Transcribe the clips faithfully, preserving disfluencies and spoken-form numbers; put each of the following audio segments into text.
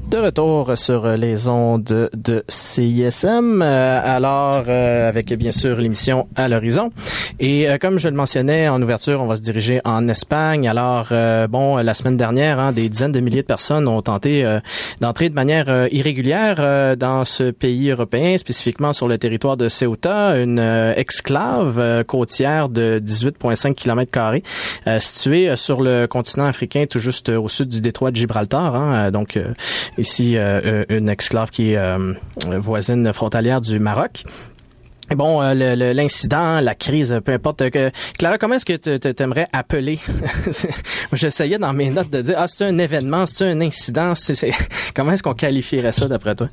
De retour sur les ondes de C I S M, euh, alors euh, avec bien sûr l'émission À l'horizon. Et euh, comme je le mentionnais en ouverture, on va se diriger en Espagne. Alors euh, bon, la semaine dernière, hein, des dizaines de milliers de personnes ont tenté euh, d'entrer de manière euh, irrégulière euh, dans ce pays européen, spécifiquement sur le territoire de Ceuta, une euh, exclave euh, côtière de dix-huit virgule cinq kilomètres carrés, euh, située sur le continent africain, tout juste au sud du détroit de Gibraltar. Hein, donc euh, ici, euh, une exclave qui est euh, voisine frontalière du Maroc. Et bon, euh, le, le, l'incident, la crise, peu importe. Que, Clara, comment est-ce que tu aimerais appeler? J'essayais dans mes notes de dire, ah, c'est un événement, c'est un incident. C'est, c'est... Comment est-ce qu'on qualifierait ça d'après toi?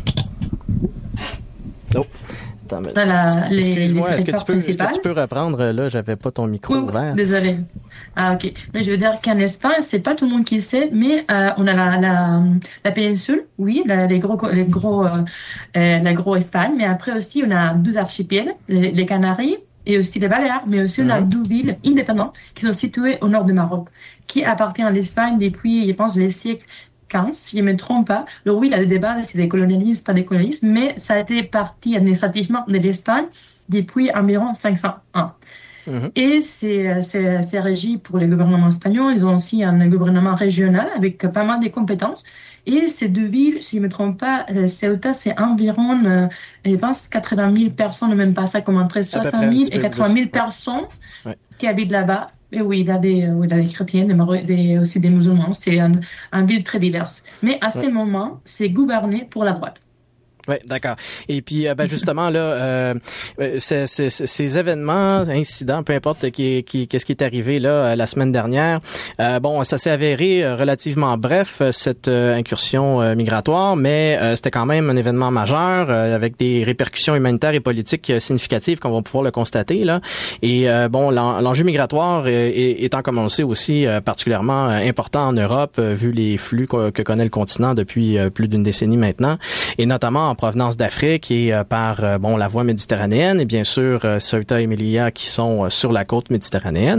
Oh. Attends, mais... Voilà, Excuse-moi, les, les est-ce, que tu peux, est-ce que tu peux reprendre? Là, j'avais pas ton micro oui, ouvert. Désolée. Ah, ok. Mais je veux dire qu'en Espagne, c'est pas tout le monde qui le sait, mais euh, on a la, la, la péninsule, oui, la, les gros, les gros, euh, euh, la gros Espagne, mais après aussi, on a deux archipels, les, les Canaries et aussi les Baléares, mais aussi on a Mm-hmm. deux villes indépendantes qui sont situées au nord du Maroc, qui appartiennent à l'Espagne depuis, je pense, les siècles quinze, si je ne me trompe pas. Alors oui, il y a des débats, c'est des colonialismes, pas des colonialismes, mais ça a été parti administrativement de l'Espagne depuis environ cinq cent un. Mm-hmm. Et c'est, c'est, c'est régi pour les gouvernements espagnols. Ils ont aussi un gouvernement régional avec pas mal de compétences. Et ces deux villes, si je ne me trompe pas, Ceuta, c'est environ, euh, je pense, quatre-vingt mille personnes, même pas ça, comme entre soixante mille et quatre-vingt mille personnes ouais. qui habitent là-bas. Et oui, il y a des, oui, il y a des chrétiens, des, Maro- des, aussi des musulmans. C'est un, un ville très diverse. Mais à ouais. ce moment, c'est gouverné pour la droite. Oui, d'accord. Et puis, euh, ben justement là, euh, ces, ces, ces événements, incidents, peu importe qui, qui, qu'est-ce qui est arrivé là la semaine dernière. Euh, bon, ça s'est avéré relativement bref cette euh, incursion euh, migratoire, mais euh, c'était quand même un événement majeur euh, avec des répercussions humanitaires et politiques significatives, comme on va pouvoir le constater là. Et euh, bon, l'en, l'enjeu migratoire est, est, étant, comme on le sait aussi, euh, particulièrement important en Europe, euh, vu les flux que, que connaît le continent depuis euh, plus d'une décennie maintenant, et notamment en provenance d'Afrique et euh, par euh, bon la voie méditerranéenne et bien sûr euh, Ceuta et Melilla qui sont euh, sur la côte méditerranéenne.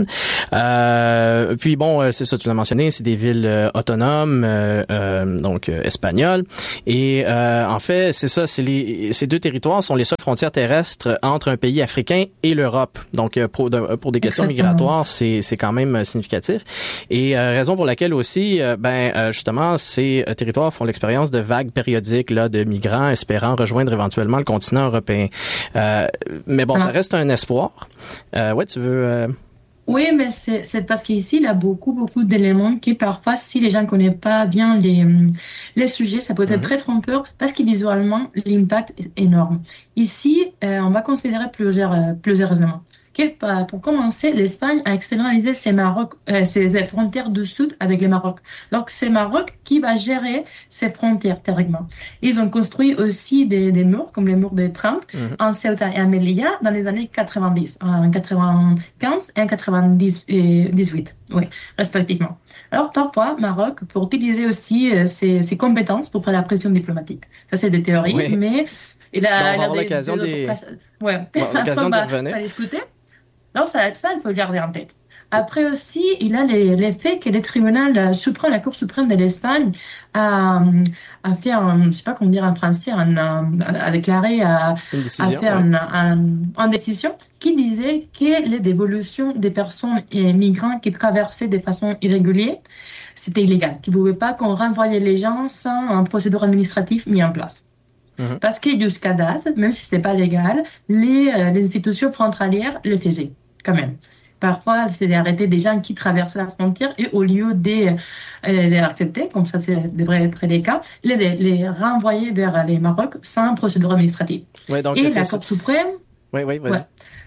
Euh, puis bon, euh, c'est ça, tu l'as mentionné, c'est des villes euh, autonomes, euh, euh, donc euh, espagnoles. Et euh, en fait, c'est ça, c'est les, ces deux territoires sont les seules frontières terrestres entre un pays africain et l'Europe. Donc euh, pour, de, pour des questions Exactement. migratoires, c'est, c'est quand même significatif. Et euh, raison pour laquelle aussi, euh, ben euh, justement, ces euh, territoires font l'expérience de vagues périodiques là de migrants espérant rejoindre éventuellement le continent européen. Euh, mais bon, ah. ça reste un espoir. Euh, ouais, tu veux... Euh... Oui, mais c'est, c'est parce qu'ici, il y a beaucoup, beaucoup d'éléments qui, parfois, si les gens ne connaissent pas bien les, les sujets, ça peut être mm-hmm. très trompeur parce que visuellement, l'impact est énorme. Ici, euh, on va considérer plusieurs, euh, plusieurs éléments. Pour commencer, l'Espagne a externalisé ses, Maroc, euh, ses frontières du sud avec le Maroc. Donc, c'est Maroc qui va gérer ses frontières théoriquement. Ils ont construit aussi des, des murs, comme les murs de Trump, mm-hmm. en Ceuta et en Melilla dans les années quatre-vingt-dix, en quatre-vingt-quinze et en quatre-vingt-dix-huit, oui, respectivement. Alors, parfois, Maroc, pour utiliser aussi euh, ses, ses compétences pour faire la pression diplomatique. Ça, c'est des théories, oui. mais il a, bon, il a des, l'occasion des... des... Ouais. Bon, l'occasion de revenir. À discuter. Non, ça, ça, il faut le garder en tête. Après aussi, il a les, les faits que le tribunal suprême, la Cour suprême de l'Espagne a, a fait un, je sais pas comment dire en français, un, un, a déclaré, a, Une décision, a fait ouais. un, un, une décision qui disait que les dévolutions des personnes et migrants qui traversaient de façon irrégulière, c'était illégal. Qu'il ne pouvait pas qu'on renvoyait les gens sans un procédure administrative mis en place. Mm-hmm. Parce que jusqu'à date, même si c'était pas légal, les, euh, les institutions frontalières le faisaient, quand même. Parfois, elles faisaient arrêter des gens qui traversaient la frontière et au lieu de euh, les accepter, comme ça c'est, devrait être le cas, les, les renvoyer vers les Maroc sans procédure administrative. Ouais, donc et la c'est... Cour suprême, oui, oui, oui. Ouais,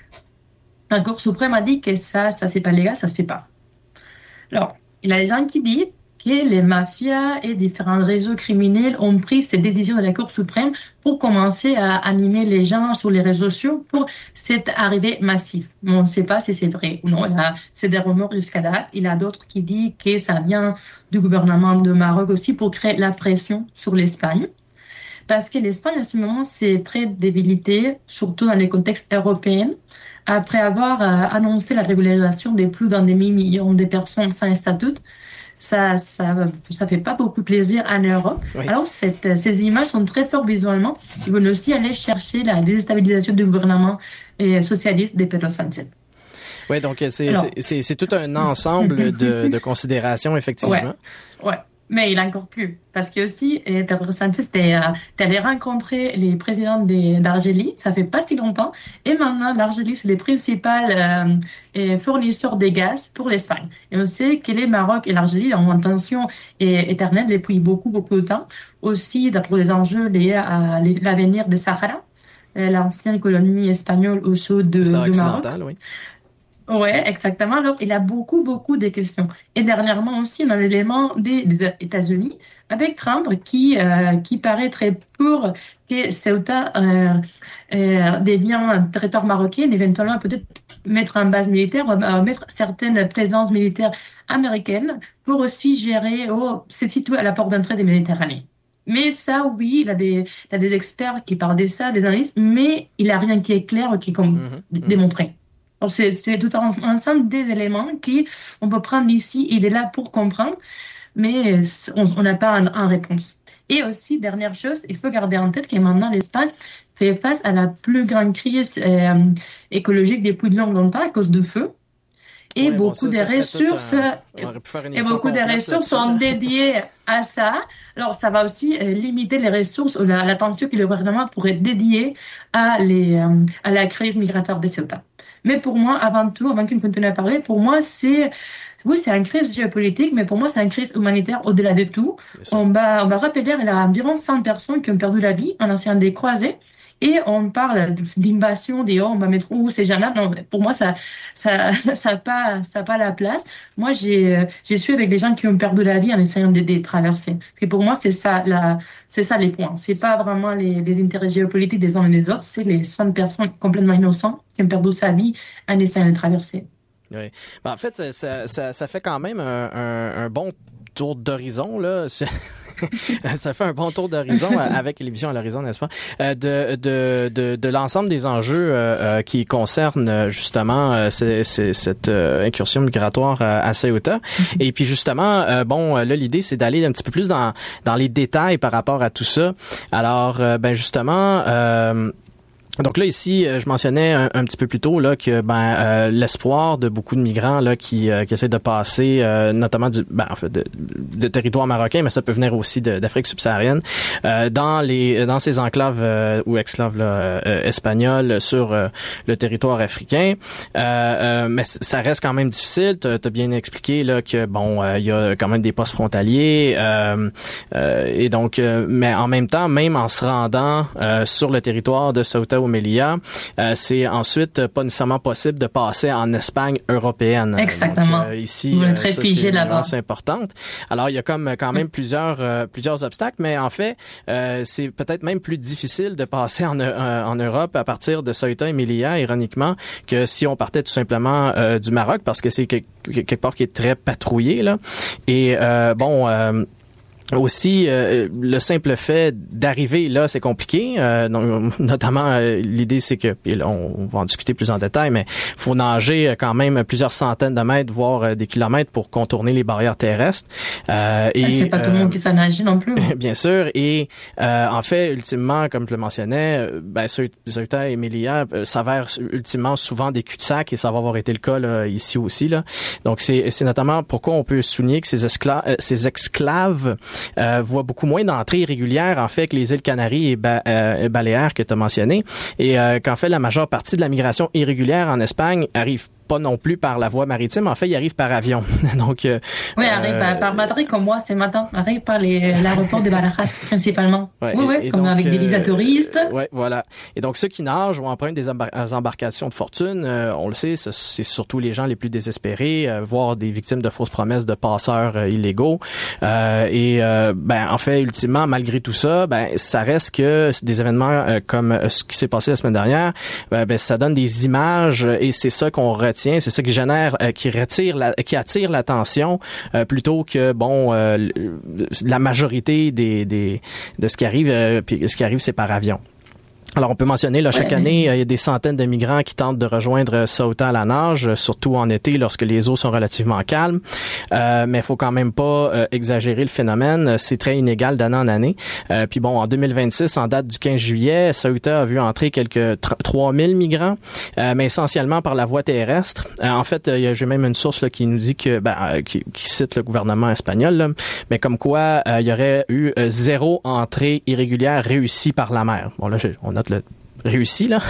la Cour suprême a dit que ça, ça c'est pas légal, ça se fait pas. Alors, il y a des gens qui disent que les mafias et différents réseaux criminels ont pris ces décisions de la Cour suprême pour commencer à animer les gens sur les réseaux sociaux pour cette arrivée massive. Mais on ne sait pas si c'est vrai ou non. Là, c'est des rumeurs jusqu'à date. Il y a d'autres qui disent que ça vient du gouvernement de Maroc aussi pour créer la pression sur l'Espagne. Parce que l'Espagne, à ce moment, c'est très débilité, surtout dans les contextes européens, après avoir euh, annoncé la régularisation de plus d'un demi-million de personnes sans statut. ça, ça, ça fait pas beaucoup plaisir en Europe. Oui. Alors, cette, ces images sont très fortes visuellement. Ils veulent aussi aller chercher la déstabilisation du gouvernement euh, socialiste de Pedro Sánchez. Oui, donc c'est, Alors, c'est, c'est, c'est tout un ensemble de, de considérations, effectivement. Ouais, ouais. Mais il a encore plus. Parce que aussi, euh, Pedro Sánchez est, euh, est allé rencontrer les présidents de, d'Algérie. Ça fait pas si longtemps. Et maintenant, l'Algérie, c'est les principaux euh, fournisseurs de gaz pour l'Espagne. Et on sait que les Maroc et l'Algérie ont une tension éternelle depuis beaucoup, beaucoup de temps. Aussi, pour les enjeux liés à l'avenir des Sahara, l'ancienne colonie espagnole au sud de, de Maroc. Oui. Ouais, exactement. Alors, il a beaucoup, beaucoup de questions. Et dernièrement aussi, on a l'élément des, des États-Unis avec Trump qui euh, qui paraît très pour que Ceuta euh, euh, devient un territoire marocain, éventuellement peut-être mettre en base militaire, euh, mettre certaines présences militaires américaines pour aussi gérer, oh, se situer à la porte d'entrée des Méditerranées. Mais ça, oui, il a des, il a des experts qui parlent de ça, des analystes, mais il a rien qui est clair, qui est comme mm-hmm. démontré. Alors, c'est, c'est tout un ensemble des éléments qui on peut prendre ici. Il est là pour comprendre, mais on n'a pas en réponse. Et aussi, dernière chose, il faut garder en tête que maintenant l'Espagne fait face à la plus grande crise euh, écologique depuis de longtemps à cause du feu. Et ouais, beaucoup bon, ça, des ça ressources, un... et beaucoup des ressources sont dédiées à ça. Alors, ça va aussi euh, limiter les ressources ou la, l'attention que le gouvernement pourrait dédier à les, euh, à la crise migratoire de Ceuta. Mais pour moi, avant tout, avant qu'on continue à parler, pour moi, c'est, oui, c'est une crise géopolitique, mais pour moi, c'est une crise humanitaire au-delà de tout. On va, on va rappeler, il y a environ cent personnes qui ont perdu la vie en essayant de les croiser. Et on parle d'invasion, des oh, on va mettre où ces gens-là. Non, pour moi, ça, ça, ça pas, ça pas la place. Moi, j'ai, j'ai su avec les gens qui ont perdu la vie en essayant de, de traverser. Et pour moi, c'est ça, la, c'est ça les points. C'est pas vraiment les, les intérêts géopolitiques des uns et des autres. C'est les cent personnes complètement innocentes qui ont perdu sa vie en essayant de traverser. Oui. Ben, en fait, ça, ça, ça fait quand même un, un, un bon tour d'horizon, là. Ça fait un bon tour d'horizon avec l'émission à l'horizon, n'est-ce pas? Euh, de, de, de, de l'ensemble des enjeux euh, qui concernent justement euh, c'est, c'est, cette euh, incursion migratoire à, à Ceuta. Et puis justement, euh, bon, là l'idée c'est d'aller un petit peu plus dans dans les détails par rapport à tout ça. Alors, euh, ben justement. Euh, Donc là ici, je mentionnais un, un petit peu plus tôt là que ben euh, l'espoir de beaucoup de migrants là qui, euh, qui essaient de passer, euh, notamment du ben en fait de, de territoire marocain, mais ça peut venir aussi de, d'Afrique subsaharienne, euh, dans les dans ces enclaves euh, ou exclaves là, euh, espagnoles sur euh, le territoire africain. Euh, euh, mais ça reste quand même difficile. T'as, t'as bien expliqué là que bon, il euh, y a quand même des postes frontaliers euh, euh, et donc, euh, mais en même temps, même en se rendant euh, sur le territoire de Ceuta ou Melilla, euh, c'est ensuite pas nécessairement possible de passer en Espagne européenne. Exactement. Donc, euh, ici, vous euh, êtes ça, figé là-bas. C'est importante. Alors, il y a comme quand même plusieurs euh, plusieurs obstacles, mais en fait, euh, c'est peut-être même plus difficile de passer en, euh, en Europe à partir de Ceuta et Melilla, ironiquement, que si on partait tout simplement euh, du Maroc, parce que c'est quelque, quelque part qui est très patrouillé, là. Et euh, bon... Euh, Aussi, euh, le simple fait d'arriver là, c'est compliqué. Euh, donc, notamment, euh, l'idée, c'est que, puis là, on, on va en discuter plus en détail, mais faut nager quand même plusieurs centaines de mètres, voire euh, des kilomètres pour contourner les barrières terrestres. Euh, et c'est pas euh, tout le monde qui sait nager non plus. Hein. Bien sûr. Et euh, en fait, ultimement, comme je le mentionnais, ben, Ceuta et Melilla euh, s'avèrent ultimement souvent des cul-de-sac, et ça va avoir été le cas là, ici aussi. Là. Donc, c'est, c'est notamment pourquoi on peut souligner que ces, esclaves, euh, ces exclaves Euh, voit beaucoup moins d'entrées irrégulières en fait que les îles Canaries et, ba- euh, et Baléares que tu as mentionné, et euh, qu'en fait la majeure partie de la migration irrégulière en Espagne arrive pas non plus par la voie maritime, en fait, il arrive par avion. Donc euh, oui, arrive euh, par, par Madrid comme moi ce matin, arrive par les, l'aéroport de Barajas principalement. Ouais, oui, oui, comme donc, avec des visas touristes. Euh, oui, voilà. Et donc ceux qui nagent ou empruntent des embar- embarcations de fortune, euh, on le sait, c'est, c'est surtout les gens les plus désespérés, euh, voire des victimes de fausses promesses de passeurs euh, illégaux. Euh, et euh, ben en fait, ultimement, malgré tout ça, ben ça reste que des événements euh, comme ce qui s'est passé la semaine dernière, ben, ben ça donne des images et c'est ça qu'on retient. C'est ça qui génère, euh, qui retire, la, qui attire l'attention euh, plutôt que bon euh, la majorité des, des de ce qui arrive. Euh, puis ce qui arrive, c'est par avion. Alors, on peut mentionner, là, chaque Ouais. année, il y a des centaines de migrants qui tentent de rejoindre Ceuta à la nage, surtout en été, lorsque les eaux sont relativement calmes. Euh, mais il faut quand même pas euh, exagérer le phénomène. C'est très inégal d'année en année. Euh, puis bon, en deux mille vingt-six, en date du quinze juillet, Ceuta a vu entrer quelques trois mille migrants, euh, mais essentiellement par la voie terrestre. Euh, en fait, il y a, j'ai même une source là, qui nous dit que, ben, euh, qui, qui cite le gouvernement espagnol, là, mais comme quoi euh, il y aurait eu euh, zéro entrée irrégulière réussie par la mer. Bon là, j'ai, on a le réussi là,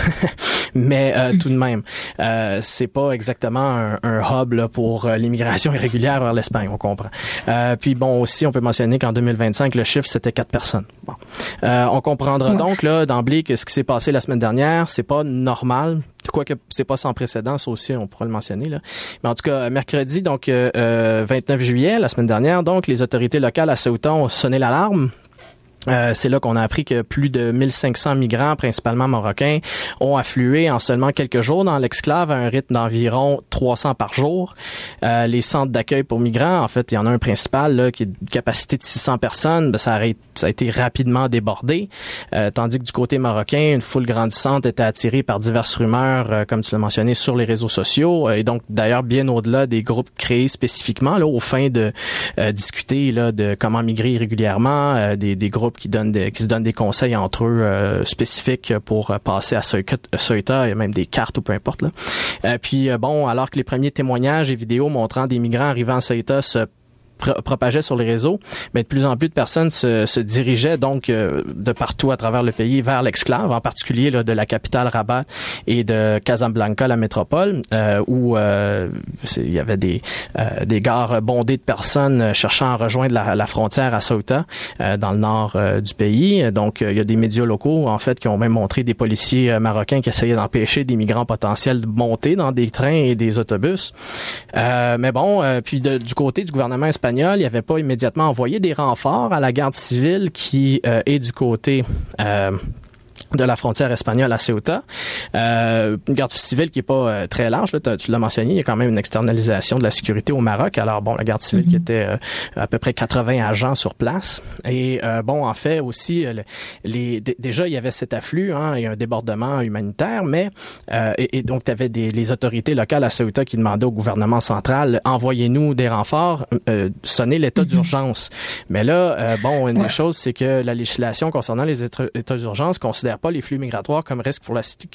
mais euh, tout de même, euh, c'est pas exactement un, un hub là, pour euh, l'immigration irrégulière vers l'Espagne, on comprend. Euh, puis bon, aussi, on peut mentionner qu'en deux mille vingt-cinq, le chiffre c'était quatre personnes. Bon, euh, on comprendra ouais. donc là d'emblée que ce qui s'est passé la semaine dernière, c'est pas normal. Quoique c'est pas sans précédent, ça aussi on pourra le mentionner là. Mais en tout cas, mercredi donc euh, vingt-neuf juillet, la semaine dernière, donc les autorités locales à Ceuta ont sonné l'alarme. Euh, c'est là qu'on a appris que plus de mille cinq cents migrants, principalement marocains, ont afflué en seulement quelques jours dans l'exclave à un rythme d'environ trois cents par jour. Euh, les centres d'accueil pour migrants, en fait, il y en a un principal là, qui est de capacité de six cents personnes, ben, ça, a, ça a été rapidement débordé, euh, tandis que du côté marocain, une foule grandissante était attirée par diverses rumeurs, euh, comme tu l'as mentionné, sur les réseaux sociaux, euh, et donc d'ailleurs bien au-delà des groupes créés spécifiquement là, aux fins de euh, discuter là, de comment migrer régulièrement, euh, des, des groupes qui donnent des, qui se donnent des conseils entre eux euh, spécifiques pour euh, passer à Ceuta, il y a même des cartes ou peu importe là. Euh, puis euh, bon, alors que les premiers témoignages et vidéos montrant des migrants arrivant à Ceuta se propageait sur les réseaux, mais de plus en plus de personnes se, se dirigeaient donc euh, de partout à travers le pays vers l'exclave, en particulier là, de la capitale Rabat et de Casablanca, la métropole, euh, où euh, il y avait des, euh, des gares bondées de personnes cherchant à rejoindre la, la frontière à Ceuta, euh, dans le nord euh, du pays. Donc, euh, il y a des médias locaux, en fait, qui ont même montré des policiers euh, marocains qui essayaient d'empêcher des migrants potentiels de monter dans des trains et des autobus. Euh, mais bon, euh, puis de, du côté du gouvernement espagnol, il n'y avait pas immédiatement envoyé des renforts à la garde civile qui euh, est du côté euh, de la frontière espagnole à Ceuta. Euh, une garde civile qui est pas euh, très large, là, tu l'as mentionné, il y a quand même une externalisation de la sécurité au Maroc. Alors bon, la garde civile mm-hmm. qui était euh, à peu près quatre-vingts agents sur place. Et euh, bon, en fait aussi, euh, les, d- déjà il y avait cet afflux, hein, et un débordement humanitaire, mais euh, et, et donc tu avais des les autorités locales à Ceuta qui demandaient au gouvernement central, envoyez-nous des renforts, euh, sonnez l'état mm-hmm. d'urgence. Mais là, euh, bon, une ouais. des choses, c'est que la législation concernant les états, états d'urgence considère pas les flux migratoires comme risque pour la